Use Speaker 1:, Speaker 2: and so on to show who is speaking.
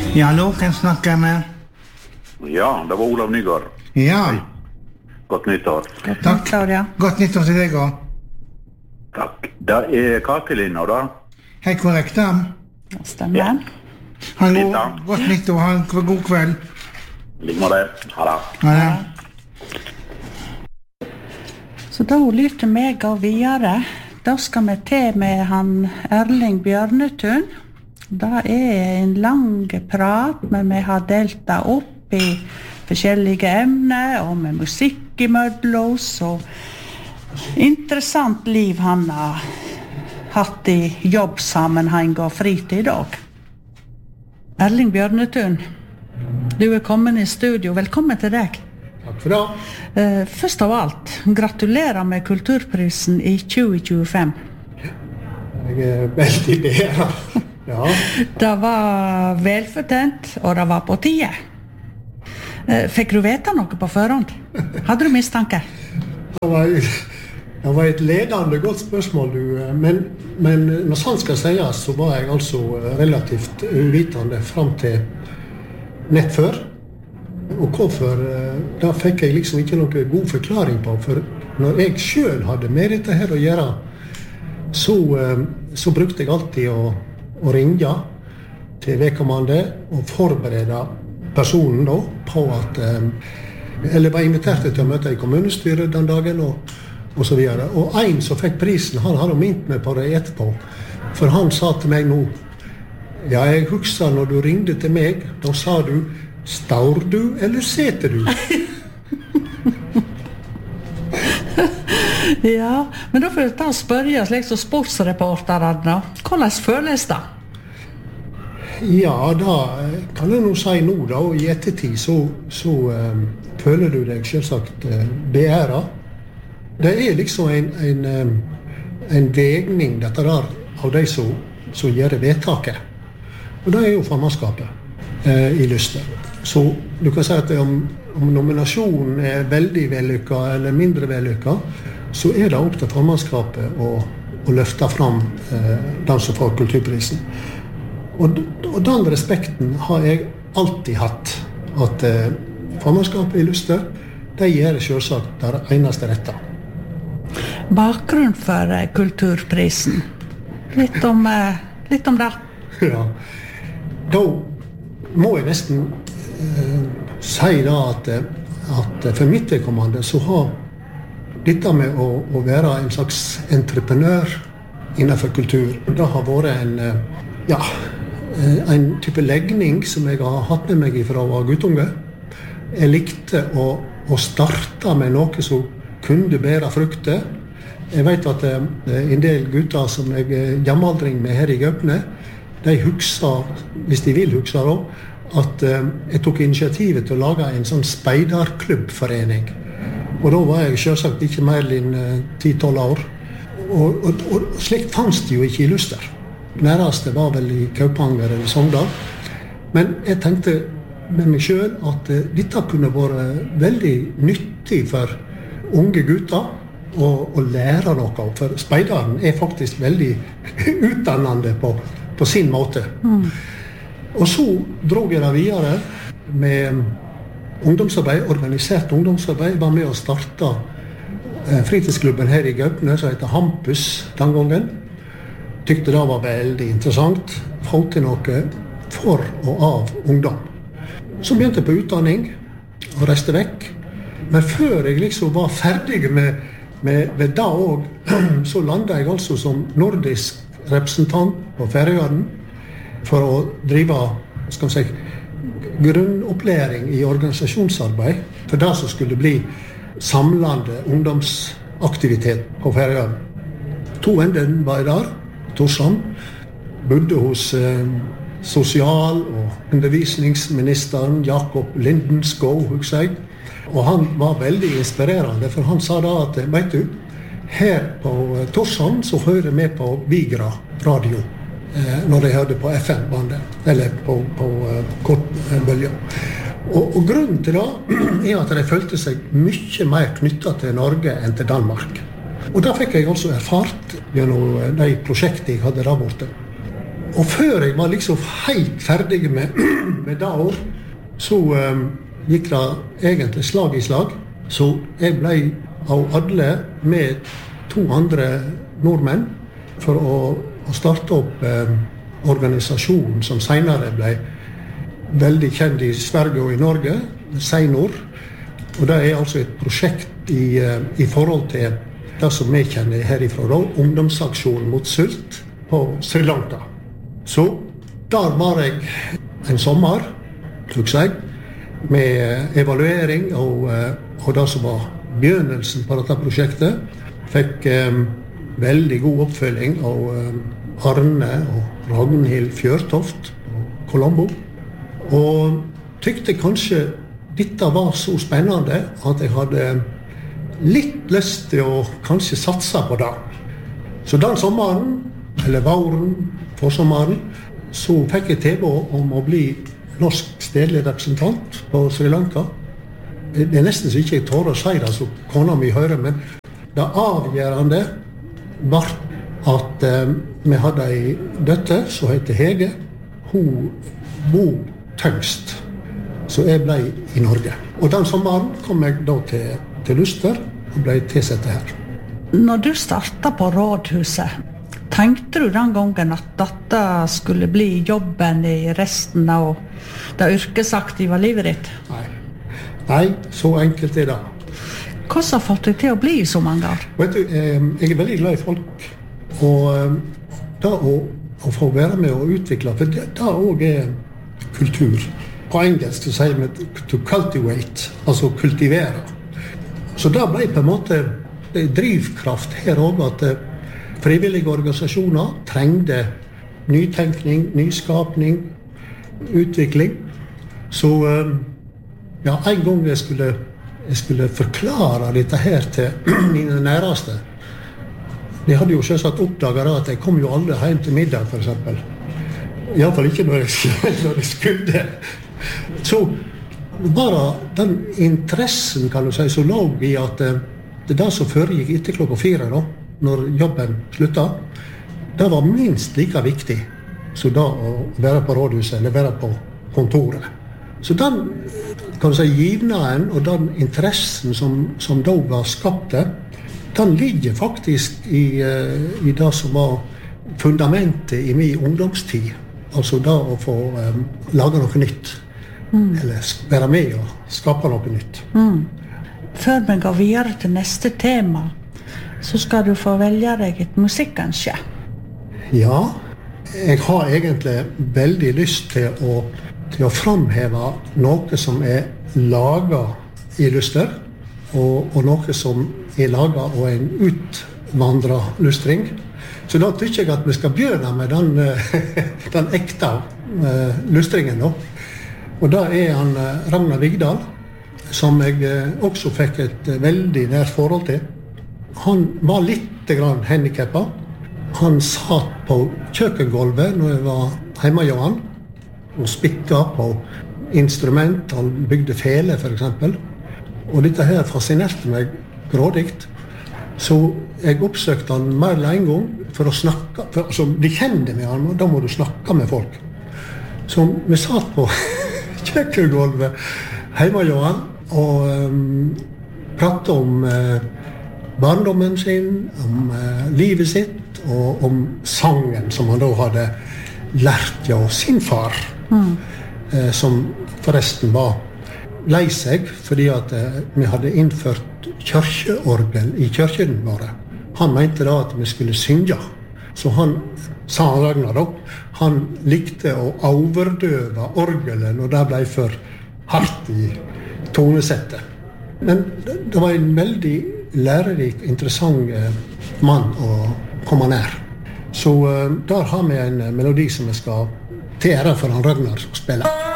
Speaker 1: Ja, hallo, hvem snakker jeg med?
Speaker 2: Ja, det var Olav Nygaard.
Speaker 1: Ja.
Speaker 2: Hei. Godt nyttår.
Speaker 1: Godt nyttår, ja. Godt nyttår til deg også.
Speaker 2: Takk. Det Kakelina, da.
Speaker 1: Helt korrekt, da.
Speaker 3: Stemmer.
Speaker 2: Ja.
Speaker 1: Hallo,
Speaker 2: Litt, da.
Speaker 1: godt nyttår, ha en god kveld.
Speaker 2: Ligg med det. Ha det.
Speaker 1: Ha det.
Speaker 3: Så da lytter meg og videre. Da skal vi til med han Erling Bjørnetun. Det en lang prat, men vi har delt det opp i forskjellige emner, og med musikk imellom oss, og interessant liv han har hatt i jobbsammenheng og fritid også. Erling Bjørnetun, du kommet i studio. Velkommen til deg.
Speaker 4: Takk for det.
Speaker 3: Først av alt, gratulerer med Kulturprisen i 2025.
Speaker 4: Jeg veldig bedre. Ja.
Speaker 3: Det var velfortjent, og det var på tide. Fikk du vite noe på forhånd? Hadde du mistanke?
Speaker 4: Det var et ledende godt spørsmål, men når sant skal sies, så var jeg altså relativt uvitende frem til nett før. Og hvorfor, da fikk jeg liksom ikke noen god forklaring på, for når jeg selv hadde med dette her å gjøre, så brukte jeg alltid å ringe til vedkommende og forberede personen da, på at eller var invitert til å møte i kommunestyret den dagen og så videre. Og en som fikk prisen, han hadde minnet meg på det etterpå, for han sa til meg nå, ja, jeg husker når du ringte til meg, da sa du, står du eller seter du?
Speaker 3: Ja, men da får jeg ta og spørre slik som sportsreporterne. Hvordan føles det?
Speaker 4: Ja, da kan jeg nå si nå da, og i ettertid så føler du deg selvsagt beæret. Det liksom en vegning dette der av de som gjør vedtaket. Og det jo formannskapet i Lyster. Så du kan si at om nominasjonen veldig vellykket eller mindre vellykket, så det opp til formannskapet å løfte fram den som får kulturprisen. Og den respekten har jeg alltid hatt, at formannskapet i Lyster, de gjør selvsagt det eneste rette.
Speaker 3: Bakgrunn for kulturprisen. Litt om det.
Speaker 4: Ja, da må jeg nesten si da at for mitt vedkommende så har dette med å være en slags entreprenør innenfor kultur, det har vært en type legning som jeg har hatt med meg fra å være guttunge. Jeg likte å starte med noe som kunne bære frukter. Jeg vet at en del gutter som jeg jamaldring med her i Gaupne, de husker, hvis de vil huske da, at jeg tok initiativet til å lage en sånn speiderklubbforening. Og da var jeg selvsagt ikke mer enn 10-12 år. Og slikt fanns det jo ikke i Lyster. Nærmeste var vel i Kaupanger eller Sogndal. Men jeg tenkte med meg selv at dette kunne være veldig nyttig for unge gutter å lære noe. For speideren faktisk veldig utdannende på sin måte. Og så drog jeg det videre med ungdomsarbeid, organisert ungdomsarbeid. Jeg var med å starte fritidsklubben her i Gaupne, som heter Hampus den gangen. Tykte det var veldig interessant. Få til noe for og av ungdom. Så begynte jeg på utdanning og reiste vekk. Men før jeg liksom var ferdig med det også, så landet jeg altså som nordisk representant på Færøyene for å drive, skal vi si, grunnopplæring i organisasjonsarbeid for det som skulle bli samlende ungdomsaktivitet på Færøyene. 2 venner var jeg der, Torshavn, bodde hos sosial- og undervisningsministeren Jakob Lindenskov, husker jeg. Og han var veldig inspirerende, for han sa da at, vet du, her på Torshavn så hører vi på Vigra radio når de hørte på FM-bandet, eller på kortbølger. Og grunnen til det at de følte seg mye mer knyttet til Norge enn til Danmark. Og da fikk jeg også erfart gjennom de prosjektene jeg hadde der borte. Og før jeg var liksom helt ferdig med det år, så gikk det egentlig slag i slag. Så jeg ble av alle med 2 andre nordmenn for å starte opp organisasjonen som senere ble veldig kjent i Sverige og i Norge, Seinor. Og det altså et prosjekt i forhold til det som vi kjenner herifra, da, ungdomsaksjonen mot sult på Sri Lanka. Så der var jeg en sommer, med evaluering og det som var begynnelsen på dette prosjektet. Fikk veldig god oppfølging av Arne og Ragnhild Fjørtoft på Colombo. Og tykte kanskje dette var så spennende at jeg hadde litt lyst til å kanskje satse på det. Så den sommeren, eller våren, forsommeren, så fikk jeg tilbud om å bli norsk stedlig representant på Sri Lanka. Det nesten så ikke jeg tør å si det, så kona mi hører, men det avgjørende var at vi hadde en døtter som heter Hege. Hun bor tyngst, så jeg ble i Norge. Og den sommeren kom jeg da til Luster og ble tilsatt her.
Speaker 3: Når du startet på rådhuset, tenkte du den gangen at dette skulle bli jobben i resten av det yrkesaktive livet ditt?
Speaker 4: Nei, så enkelt det.
Speaker 3: Hva har fått deg til å bli så mange år?
Speaker 4: Vet du, jeg veldig glad i folk, og det å få være med og utvikle, for det også kultur. På engelsk så sier vi to cultivate, altså kultivere. Så det ble på en måte drivkraft her også, at frivillige organisasjoner trengte nytenkning, nyskapning, utvikling. Så ja, en gang jeg skulle forklare dette her til mine næreste. De hadde jo selvsagt oppdaget at jeg kom jo aldri hjem til middag, for eksempel. I hvert fall ikke når jeg skulle. Så bare den interessen, kan du si, som lå i at det som foregikk etter 4:00 da, når jobben sluttet, det var minst like viktig som da å være på rådhuset eller være på kontoret. Så den, kan du si, givnaden og den interessen som da var skapt, den ligger faktisk i det som var fundamentet i min ungdomstid. Altså da å få lage noe nytt. Eller være med og skape noe nytt.
Speaker 3: Før vi går videre til neste tema, så skal du få velge deg et musikkønske.
Speaker 4: Ja, jeg har egentlig veldig lyst til å framheve noe som laget i Luster, og noe som laget av en utvandret lustring. Så da tykker jeg at vi skal begynne med den ekte lustringen nå. Og da han Ragnar Vigdal, som jeg også fikk et veldig nært forhold til. Han var litt handikappet. Han satt på kjøkkengulvet når jeg var hjemme hos han, og spikket på instrument. Han bygde fele, for eksempel. Og dette her fascinerte meg grådigt. Så jeg oppsøkte han mer enn en gang for å snakke. Altså, de kjente med han, og da må du snakke med folk. Så vi satt på kjøkkengulvet hjemme hos han og pratet om barndommen sin, om livet sitt og om sangen som han da hadde lært av sin far, som forresten var lei seg fordi at vi hadde innført kirkeorgel i kirken våre. Han mente da at vi skulle synge. Så han sa Ragnar da, han likte å overdøve orgelet når det ble for hardt i tonesettet. Men det var en veldig lærerik, interessant mann å komme nær. Så der har vi en melodi som vi skal til ære for han Ragnar spille.